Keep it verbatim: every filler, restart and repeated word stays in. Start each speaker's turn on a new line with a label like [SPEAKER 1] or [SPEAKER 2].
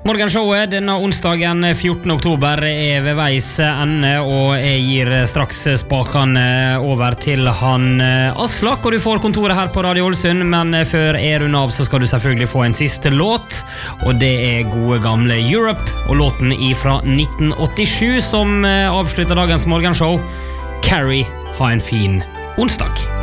[SPEAKER 1] Morgenshowet denne onsdagen fjortende oktober er ved veis ende, og jeg gir straks spakene over til han Aslak, og du får kontoret her på Radio Ålesund, men før jeg runder av så skal du selvfølgelig få en siste låt, og det er gode gamle Europe, og låten ifra nitten åttisju som avslutter dagens morgenshow. Carrie, ha en fin onsdag.